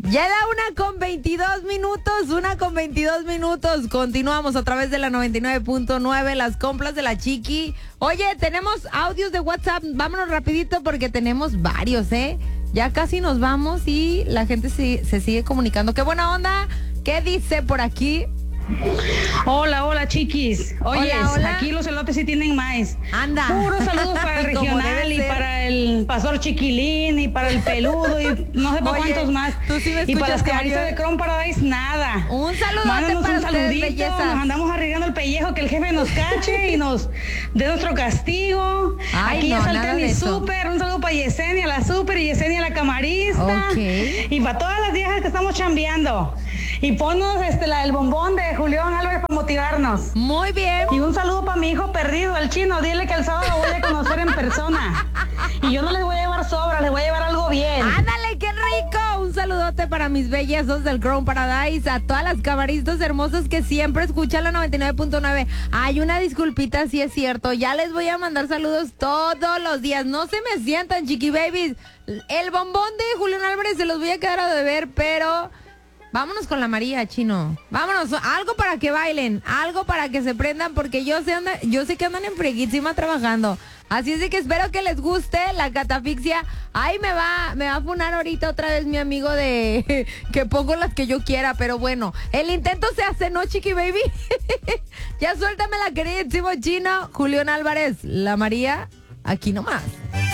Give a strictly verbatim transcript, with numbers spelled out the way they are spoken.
Ya da una con veintidós minutos, una con veintidós minutos. Continuamos a través de la noventa y nueve punto nueve, las compras de la Chiqui. Oye, tenemos audios de WhatsApp, vámonos rapidito porque tenemos varios, ¿eh? Ya casi nos vamos y la gente se, se sigue comunicando. ¡Qué buena onda! ¿Qué dice por aquí? Hola, hola, chiquis. Oye, Hola, hola. aquí los elotes sí tienen maíz. Anda. Puros saludos para el Como regional debe y ser. para el pastor chiquilín y para el peludo y no sé para Oye, cuántos más. tú sí me y para escuchas las camaristas diario. de Chrome Paradise, nada. Un saludote Mándanos para un ustedes, saludito, bellezas. nos andamos arriesgando el pellejo que el jefe nos cache y nos dé nuestro castigo. Ay, Aquí no, ya nada salté de mi eso. súper, un saludo para Yesenia, la súper, y Yesenia, la camarista. Ok. Y para todas las viejas que estamos chambeando. Y ponnos este, la del bombón de Julián Álvarez para motivarnos. Muy bien. Y un saludo para mi hijo perdido, el chino. Dile que el sábado voy a conocer en persona. Y yo no les voy a llevar sobra, les voy a llevar algo bien. ¡Ándale, qué rico! Un saludote para mis bellezos del Crown Paradise, a todas las camaristas hermosas que siempre escuchan la noventa y nueve punto nueve. Hay una disculpita, sí es cierto. Ya les voy a mandar saludos todos los días. No se me sientan, chiqui babies. El bombón de Julián Álvarez se los voy a quedar a deber, pero... vámonos con la María, chino. Vámonos, algo para que bailen, algo para que se prendan, porque yo sé, anda, yo sé que andan en freguísima trabajando. Así es de que espero que les guste la catafixia. Ay, me va, me va a funar ahorita otra vez mi amigo de que pongo las que yo quiera, pero bueno, el intento se hace, ¿no, chiqui baby? Ya suéltame la queridísimo chino, Julián Álvarez, la María, aquí nomás.